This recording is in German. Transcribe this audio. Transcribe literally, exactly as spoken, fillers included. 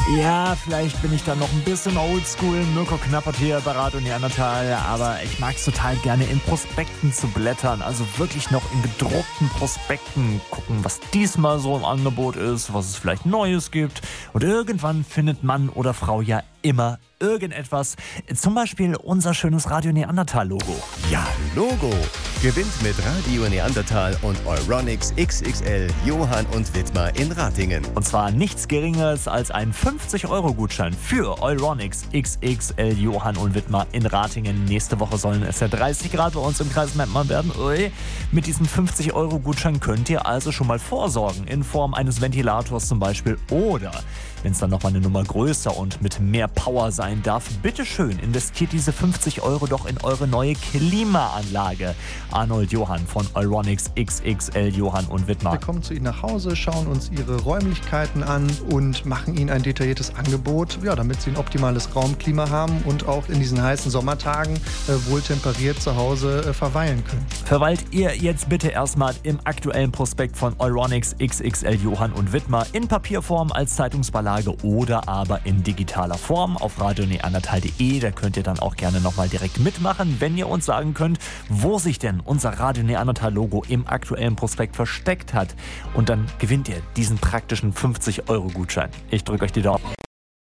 Ja, vielleicht bin ich dann noch ein bisschen oldschool. Mirko Knappert hier bei Radio Neandertal. Aber ich mag es total gerne, in Prospekten zu blättern. Also wirklich noch in gedruckten Prospekten gucken, was diesmal so im Angebot ist, was es vielleicht Neues gibt. Und irgendwann findet Mann oder Frau ja immer irgendetwas. Zum Beispiel unser schönes Radio Neandertal-Logo. Ja, Logo. Gewinnt mit Radio Neandertal und Euronics X X L Johann und Wittmar in Ratingen. Und zwar nichts Geringeres als ein fünfzig-Euro-Gutschein für Euronics X X L Johann und Wittmar in Ratingen. Nächste Woche sollen es ja dreißig Grad bei uns im Kreis Mettmann werden. Ui. Mit diesem fünfzig-Euro-Gutschein könnt ihr also schon mal vorsorgen, in Form eines Ventilators zum Beispiel. Oder, wenn es dann nochmal eine Nummer größer und mit mehr Power sein darf, bitteschön, investiert diese fünfzig Euro doch in eure neue Klimaanlage. Arnold Johann von Euronics X X L Johann und Wittmar. Wir kommen zu Ihnen nach Hause, schauen uns Ihre Räumlichkeiten an und machen Ihnen ein detailliertes Angebot, ja, damit Sie ein optimales Raumklima haben und auch in diesen heißen Sommertagen äh, wohltemperiert zu Hause äh, verweilen können. Verweilt ihr jetzt bitte erstmal im aktuellen Prospekt von Euronics X X L Johann und Wittmar in Papierform als Zeitungsbeilage oder aber in digitaler Form auf radio neandertal punkt de. Da könnt ihr dann auch gerne nochmal direkt mitmachen, wenn ihr uns sagen könnt, wo sich denn unser Radio Neandertal Logo im aktuellen Prospekt versteckt hat. Und dann gewinnt ihr diesen praktischen fünfzig-Euro-Gutschein. Ich drücke euch die Daumen.